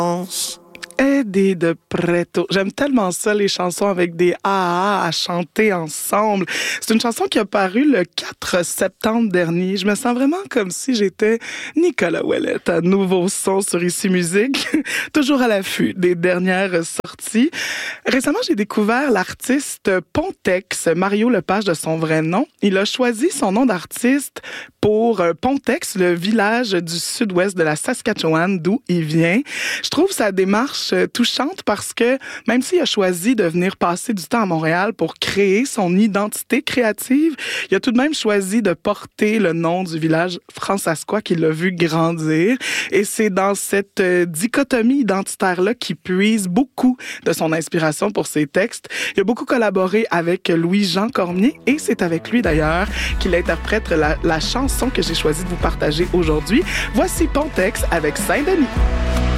Eddie de Pretto. J'aime tellement ça, les chansons avec des A à chanter ensemble. C'est une chanson qui a paru le 4 septembre dernier. Je me sens vraiment comme si j'étais Nicolas Ouellette à Nouveau Son sur Ici Musique, toujours à l'affût des dernières sorties. Récemment, j'ai découvert l'artiste Pontex, Mario Lepage de son vrai nom. Il a choisi son nom d'artiste pour Pontex, le village du sud-ouest de la Saskatchewan, d'où il vient. Je trouve sa démarche touchante parce que même s'il a choisi de venir passer du temps à Montréal pour créer son identité créative, il a tout de même choisi de porter le nom du village francescois qu'il a vu grandir. Et c'est dans cette dichotomie identitaire-là qu'il puise beaucoup de son inspiration pour ses textes. Il a beaucoup collaboré avec Louis-Jean Cormier et c'est avec lui d'ailleurs qu'il interprète la chanson que j'ai choisi de vous partager aujourd'hui. Voici Pontex avec Saint-Denis.